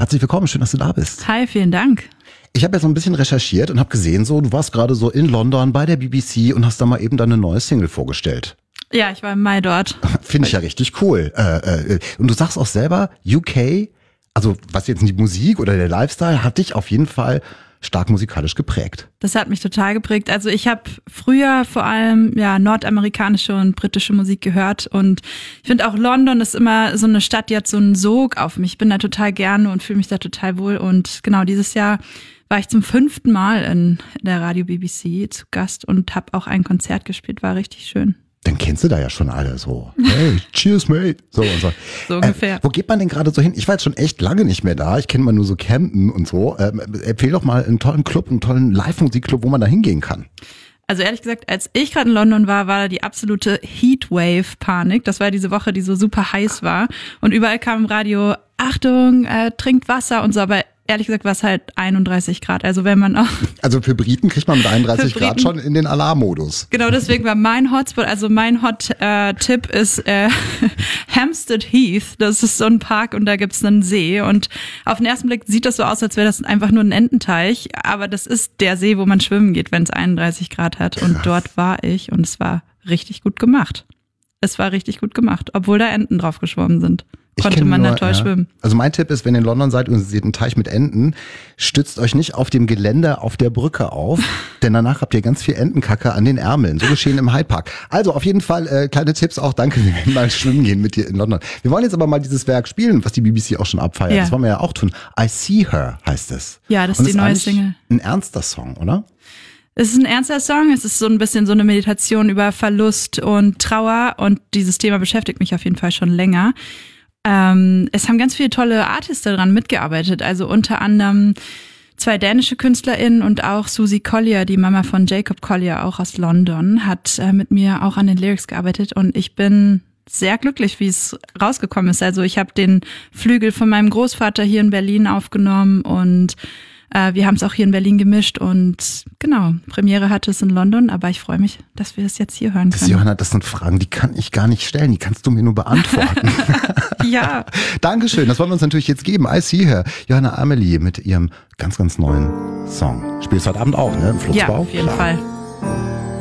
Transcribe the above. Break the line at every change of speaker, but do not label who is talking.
Herzlich willkommen, schön, dass du da bist.
Hi, vielen Dank.
Ich habe ja so ein bisschen recherchiert und habe gesehen, du warst gerade so in London bei der BBC und hast da mal eben deine neue Single vorgestellt.
Ja, ich war im Mai dort.
Finde ich ja richtig cool. Und du sagst auch selber, UK, also was jetzt die Musik oder der Lifestyle, hat dich auf jeden Fall stark musikalisch geprägt.
Das hat mich total geprägt. Also ich habe früher vor allem nordamerikanische und britische Musik gehört und ich finde auch London ist immer so eine Stadt, die hat so einen Sog auf mich. Ich bin da total gerne und fühle mich da total wohl und genau dieses Jahr war ich zum 5. Mal in der Radio BBC zu Gast und habe auch ein Konzert gespielt, war richtig schön.
Dann kennst du da ja schon alle so. Hey, cheers, mate. So und so.
So ungefähr.
Wo geht man denn gerade so hin? Ich war jetzt schon echt lange nicht mehr da. Ich kenne mal nur so Campen und so. Empfehl doch mal einen tollen Club, einen tollen Live-Musikclub, wo man da hingehen kann.
Also ehrlich gesagt, als ich gerade in London war da die absolute Heatwave-Panik. Das war diese Woche, die so super heiß war. Und überall kam im Radio, Achtung, trinkt Wasser und so. Aber ehrlich gesagt war es halt 31 Grad. Also wenn man auch... Also
für Briten kriegt man mit 31 Grad schon in den Alarmmodus.
Genau, deswegen war mein Hotspot, also mein Hot-Tipp ist Hampstead Heath. Das ist so ein Park und da gibt's einen See. Und auf den ersten Blick sieht das so aus, als wäre das einfach nur ein Ententeich. Aber das ist der See, wo man schwimmen geht, wenn es 31 Grad hat. Und dort war ich und es war richtig gut gemacht. Es war richtig gut gemacht, obwohl da Enten drauf geschwommen sind. Konnte man da toll schwimmen.
Also mein Tipp ist, wenn ihr in London seid und ihr seht einen Teich mit Enten, stützt euch nicht auf dem Geländer auf der Brücke auf, denn danach habt ihr ganz viel Entenkacke an den Ärmeln. So geschehen im Hyde Park. Also auf jeden Fall kleine Tipps auch. Danke, wir werden mal schwimmen gehen mit dir in London. Wir wollen jetzt aber mal dieses Werk spielen, was die BBC auch schon abfeiert. Ja. Das wollen wir ja auch tun. I See Her heißt es.
Ja, das ist die neue Single.
Ein ernster Song, oder?
Es ist ein ernster Song, es ist so ein bisschen so eine Meditation über Verlust und Trauer und dieses Thema beschäftigt mich auf jeden Fall schon länger. Es haben ganz viele tolle Artists daran mitgearbeitet, also unter anderem 2 dänische KünstlerInnen und auch Susie Collier, die Mama von Jacob Collier, auch aus London, hat mit mir auch an den Lyrics gearbeitet und ich bin sehr glücklich, wie es rausgekommen ist. Also ich habe den Flügel von meinem Großvater hier in Berlin aufgenommen und wir haben es auch hier in Berlin gemischt und genau, Premiere hatte es in London, aber ich freue mich, dass wir es jetzt hier hören können.
Johanna, das sind Fragen, die kann ich gar nicht stellen, die kannst du mir nur beantworten.
Ja.
Dankeschön, das wollen wir uns natürlich jetzt geben. I See Her, Johanna Amelie mit ihrem ganz, ganz neuen Song. Spielst du heute Abend auch, ne? Im Flugsbau?
Ja, auf jeden Fall.